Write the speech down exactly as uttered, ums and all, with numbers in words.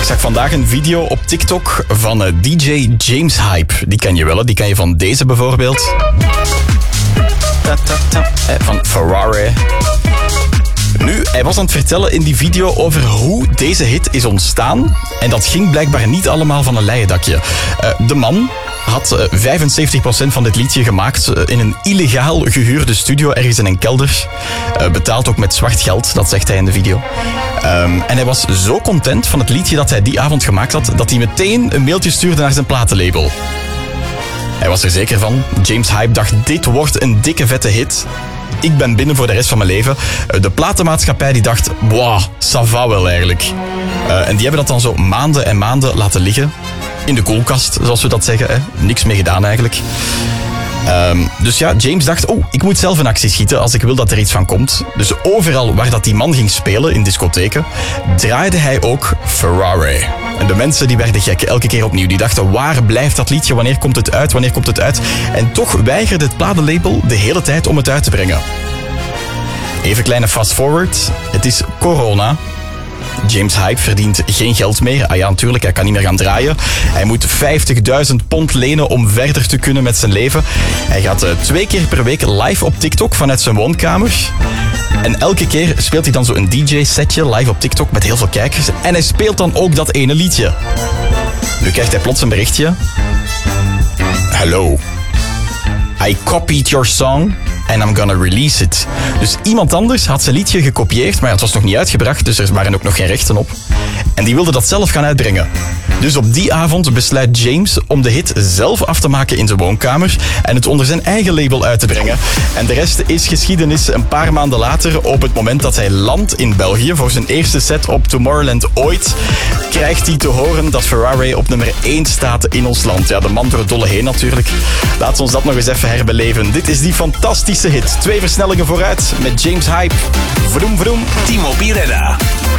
zag vandaag een video op TikTok van D J James Hype. Die ken je wel, hè? Die ken je van deze bijvoorbeeld. Van Ferrari. Nu, hij was aan het vertellen in die video over hoe deze hit is ontstaan. En dat ging blijkbaar niet allemaal van een leien dakje. Uh, de man had uh, vijfenzeventig procent van dit liedje gemaakt uh, in een illegaal gehuurde studio ergens in een kelder. Uh, betaald ook met zwart geld, dat zegt hij in de video. Um, en hij was zo content van het liedje dat hij die avond gemaakt had, dat hij meteen een mailtje stuurde naar zijn platenlabel. Hij was er zeker van. James Hype dacht, dit wordt een dikke vette hit. Ik ben binnen voor de rest van mijn leven. De platenmaatschappij die dacht, wow, ça va wel eigenlijk. Uh, en die hebben dat dan zo maanden en maanden laten liggen. In de koelkast, zoals we dat zeggen. Hè. Niks mee gedaan eigenlijk. Um, dus ja, James dacht, oh, ik moet zelf in actie schieten als ik wil dat er iets van komt. Dus overal waar dat die man ging spelen, in discotheken, draaide hij ook Ferrari. En de mensen die werden gek, elke keer opnieuw. Die dachten, waar blijft dat liedje? Wanneer komt het uit? Wanneer komt het uit? En toch weigerde het platenlabel de hele tijd om het uit te brengen. Even kleine fast forward. Het is corona. James Hype verdient geen geld meer. Ah ja, natuurlijk, hij kan niet meer gaan draaien. Hij moet vijftigduizend pond lenen om verder te kunnen met zijn leven. Hij gaat uh, twee keer per week live op TikTok vanuit zijn woonkamer. En elke keer speelt hij dan zo een D J-setje live op TikTok met heel veel kijkers. En hij speelt dan ook dat ene liedje. Nu krijgt hij plots een berichtje. Hello. I copied your song and I'm gonna release it. Dus iemand anders had zijn liedje gekopieerd, maar ja, het was nog niet uitgebracht, dus er waren ook nog geen rechten op. En die wilde dat zelf gaan uitbrengen. Dus op die avond besluit James om de hit zelf af te maken in zijn woonkamer en het onder zijn eigen label uit te brengen. En de rest is geschiedenis. Een paar maanden later, op het moment dat hij landt in België voor zijn eerste set op Tomorrowland ooit, krijgt hij te horen dat Ferrari op nummer één staat in ons land. Ja, de man door het dolle heen natuurlijk. Laten we ons dat nog eens even herbeleven. Dit is die fantastische hit. Twee versnellingen vooruit met James Hype. Vroom, vroom. Timo Pirella.